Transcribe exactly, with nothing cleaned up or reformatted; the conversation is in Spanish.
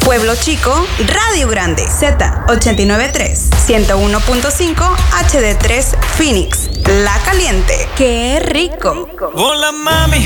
Pueblo Chico, Radio Grande, Z ochenta y nueve punto tres, ciento uno punto cinco, H D tres, Phoenix, La Caliente. ¡Qué rico! Hola mami,